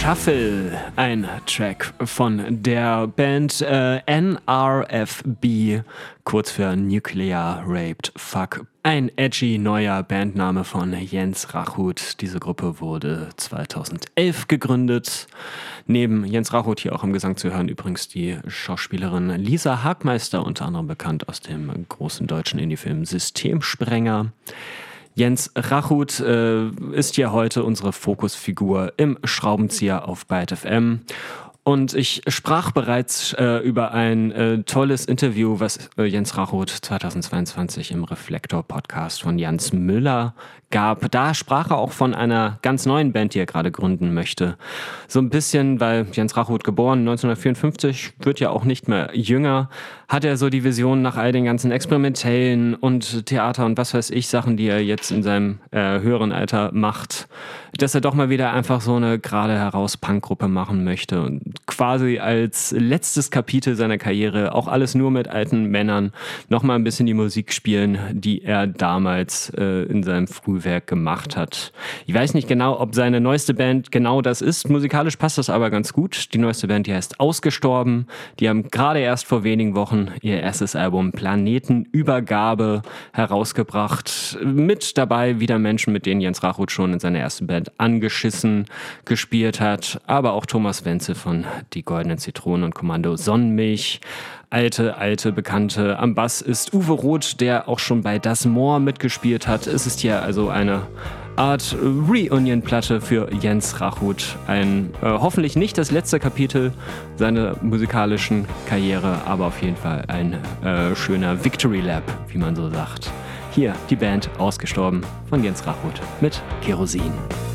Shuffle, ein Track von der Band NRFB, kurz für Nuclear Raped Fuck. Ein edgy neuer Bandname von Jens Rachut. Diese Gruppe wurde 2011 gegründet. Neben Jens Rachut hier auch im Gesang zu hören übrigens die Schauspielerin Lisa Hagmeister, unter anderem bekannt aus dem großen deutschen Indie-Film Systemsprenger. Jens Rachut ist ja heute unsere Fokusfigur im Schraubenzieher auf Byte FM. Und ich sprach bereits über ein tolles Interview, was Jens Rachut 2022 im Reflektor-Podcast von Jans Müller gab. Da sprach er auch von einer ganz neuen Band, die er gerade gründen möchte. So ein bisschen, weil Jens Rachut geboren 1954, wird ja auch nicht mehr jünger, hat er so die Vision nach all den ganzen experimentellen und Theater und was weiß ich Sachen, die er jetzt in seinem höheren Alter macht, dass er doch mal wieder einfach so eine gerade heraus Punkgruppe machen möchte und quasi als letztes Kapitel seiner Karriere auch alles nur mit alten Männern nochmal ein bisschen die Musik spielen, die er damals in seinem Frühwerk gemacht hat. Ich weiß nicht genau, ob seine neueste Band genau das ist. Musikalisch passt das aber ganz gut. Die neueste Band, die heißt Ausgestorben. Die haben gerade erst vor wenigen Wochen ihr erstes Album Planetenübergabe herausgebracht. Mit dabei wieder Menschen, mit denen Jens Rachut schon in seiner ersten Band Angeschissen gespielt hat. Aber auch Thomas Wenzel von Die Goldenen Zitronen und Kommando Sonnenmilch. Alte Bekannte. Am Bass ist Uwe Roth, der auch schon bei Das Moor mitgespielt hat. Es ist hier also eine Art Reunion-Platte für Jens Rachut. Ein hoffentlich nicht das letzte Kapitel seiner musikalischen Karriere, aber auf jeden Fall ein schöner Victory Lap, wie man so sagt. Hier die Band Ausgestorben von Jens Rachut mit Kerosin.